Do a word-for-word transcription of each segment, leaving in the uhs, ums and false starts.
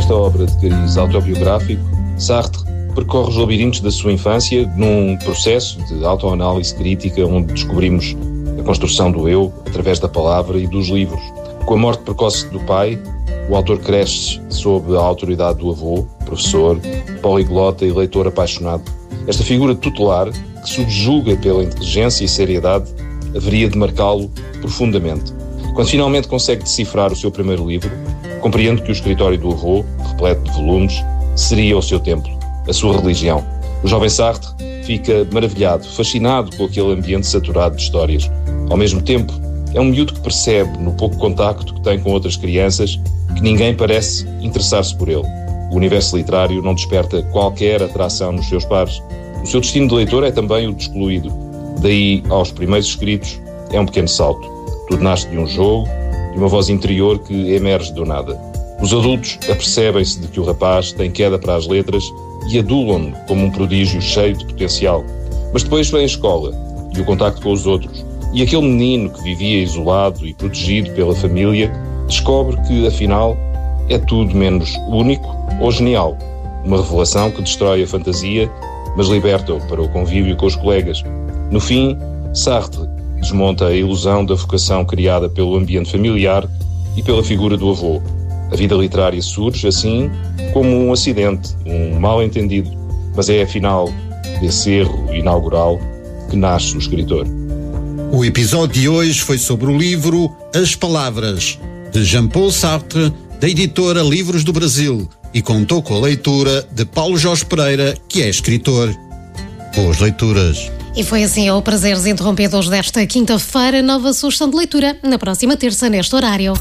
Nesta obra de cariz autobiográfico, Sartre percorre os labirintos da sua infância num processo de autoanálise crítica onde descobrimos a construção do eu através da palavra e dos livros. Com a morte precoce do pai, o autor cresce sob a autoridade do avô, professor, poliglota e leitor apaixonado. Esta figura tutelar, que subjuga pela inteligência e seriedade, haveria de marcá-lo profundamente. Quando finalmente consegue decifrar o seu primeiro livro, compreende que o escritório do avô, repleto de volumes, seria o seu templo, a sua religião. O jovem Sartre fica maravilhado, fascinado com aquele ambiente saturado de histórias. Ao mesmo tempo, é um miúdo que percebe, no pouco contacto que tem com outras crianças, que ninguém parece interessar-se por ele. O universo literário não desperta qualquer atração nos seus pares. O seu destino de leitor é também o de excluído. Daí, aos primeiros escritos, é um pequeno salto. Tudo nasce de um jogo, de uma voz interior que emerge do nada. Os adultos apercebem-se de que o rapaz tem queda para as letras e adulam-no como um prodígio cheio de potencial. Mas depois vem a escola e o contacto com os outros. E aquele menino que vivia isolado e protegido pela família descobre que, afinal, é tudo menos único ou genial. Uma revelação que destrói a fantasia, mas liberta-o para o convívio com os colegas. No fim, Sartre desmonta a ilusão da vocação criada pelo ambiente familiar e pela figura do avô. A vida literária surge, assim, como um acidente, um mal-entendido, mas é, afinal, desse erro inaugural que nasce o escritor. O episódio de hoje foi sobre o livro As Palavras, de Jean-Paul Sartre, da editora Livros do Brasil, e contou com a leitura de Paulo Jorge Pereira, que é escritor. Boas leituras. E foi assim ao Prazeres Interrompidos desta quinta-feira. Nova sugestão de leitura na próxima terça, neste horário.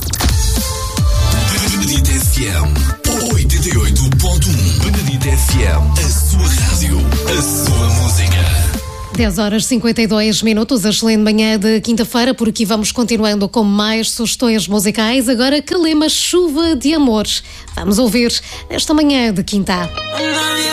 Benedito F M oitenta e oito ponto um. Benedito F M, a sua rádio, a sua música. dez horas e cinquenta e dois minutos, a excelente manhã de quinta-feira. Por aqui vamos continuando com mais sugestões musicais. Agora, Calema, Chuva de Amores. Vamos ouvir esta manhã de quinta.